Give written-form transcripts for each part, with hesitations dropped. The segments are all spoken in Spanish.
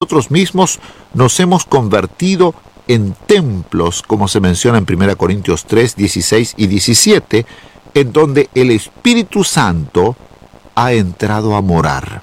nosotros mismos nos hemos convertido en templos, como se menciona en 1 Corintios 3, 16 y 17, en donde el Espíritu Santo ha entrado a morar.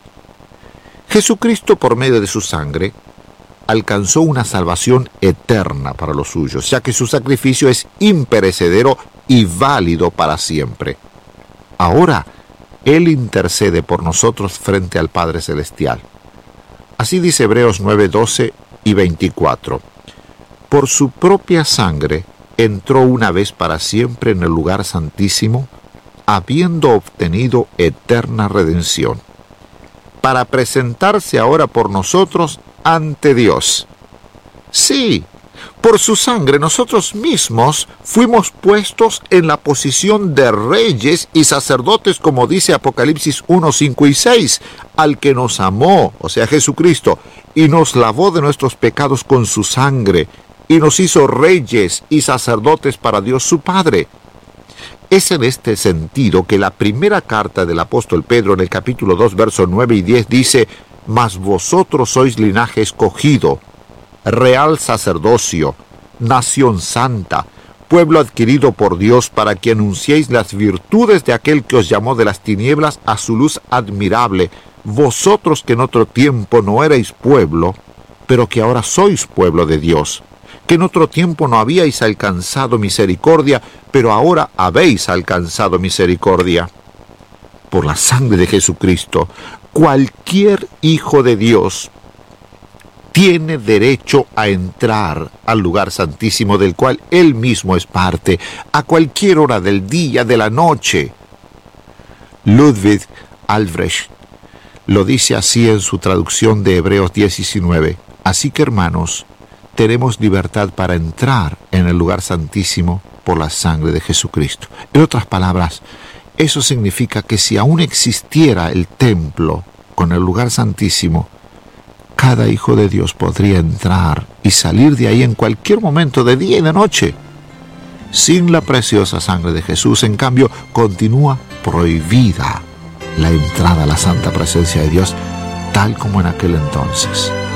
Jesucristo, por medio de su sangre, alcanzó una salvación eterna para los suyos, ya que su sacrificio es imperecedero y válido para siempre. Ahora, Él intercede por nosotros frente al Padre Celestial. Así dice Hebreos 9, 12 y 24. Por su propia sangre entró una vez para siempre en el lugar santísimo, habiendo obtenido eterna redención, para presentarse ahora por nosotros ante Dios. Sí, por su sangre nosotros mismos fuimos puestos en la posición de reyes y sacerdotes, como dice Apocalipsis 1, 5 y 6, al que nos amó, o sea Jesucristo, y nos lavó de nuestros pecados con su sangre, y nos hizo reyes y sacerdotes para Dios su Padre. Es en este sentido que la primera carta del apóstol Pedro, en el capítulo 2, versos 9 y 10, dice: «Mas vosotros sois linaje escogido, real sacerdocio, nación santa, pueblo adquirido por Dios, para que anunciéis las virtudes de aquel que os llamó de las tinieblas a su luz admirable, vosotros que en otro tiempo no erais pueblo, pero que ahora sois pueblo de Dios, que en otro tiempo no habíais alcanzado misericordia, pero ahora habéis alcanzado misericordia». Por la sangre de Jesucristo, cualquier hijo de Dios tiene derecho a entrar al lugar santísimo del cual él mismo es parte, a cualquier hora del día, de la noche. Ludwig Albrecht lo dice así en su traducción de Hebreos 19. Así que, hermanos, tenemos libertad para entrar en el lugar santísimo por la sangre de Jesucristo. En otras palabras, eso significa que si aún existiera el templo con el lugar santísimo, cada hijo de Dios podría entrar y salir de ahí en cualquier momento, de día y de noche. Sin la preciosa sangre de Jesús, en cambio, continúa prohibida la entrada a la santa presencia de Dios, tal como en aquel entonces.